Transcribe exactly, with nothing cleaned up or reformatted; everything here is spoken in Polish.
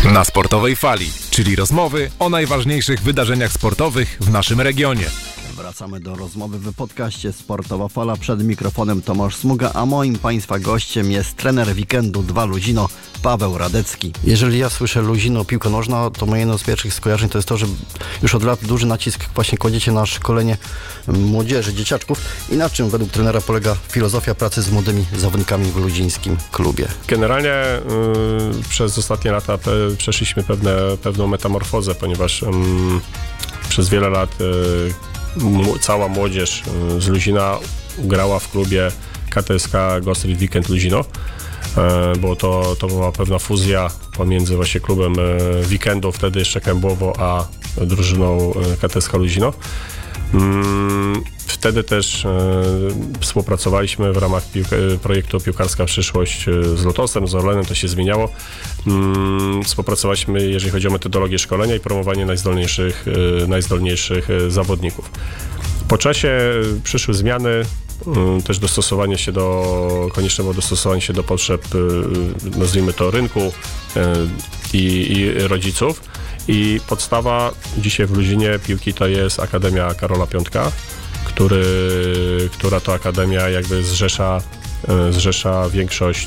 Na Sportowej Fali, czyli rozmowy o najważniejszych wydarzeniach sportowych w naszym regionie. Wracamy do rozmowy w podcaście Sportowa Fala. Przed mikrofonem Tomasz Smuga, a moim Państwa gościem jest trener Weekendu dwa Ludzino, Paweł Radecki. Jeżeli ja słyszę Ludzino, piłka nożna, to moje jedno z pierwszych skojarzeń to jest to, że już od lat duży nacisk właśnie kładziecie na szkolenie młodzieży, dzieciaczków. I na czym według trenera polega filozofia pracy z młodymi zawodnikami w ludzińskim klubie? Generalnie y, przez ostatnie lata pe, przeszliśmy pewne, pewną metamorfozę, ponieważ y, przez wiele lat y, m, cała młodzież y, z Ludzina grała w klubie K T S K Gostrit Weekend Ludzino. Bo to, to była pewna fuzja pomiędzy właśnie klubem Weekendu, wtedy jeszcze Kębłowo, a drużyną K T S K Ludzino. Wtedy też współpracowaliśmy w ramach piłka- projektu Piłkarska Przyszłość z Lotosem, z Orlenem, to się zmieniało. Współpracowaliśmy, jeżeli chodzi o metodologię szkolenia i promowanie najzdolniejszych, najzdolniejszych zawodników. Po czasie przyszły zmiany, też dostosowanie się do, konieczne było dostosowanie się do potrzeb, nazwijmy to, rynku i, i rodziców. I podstawa dzisiaj w Ludzinie piłki to jest Akademia Karola Piątka, który, która to akademia jakby zrzesza, zrzesza większość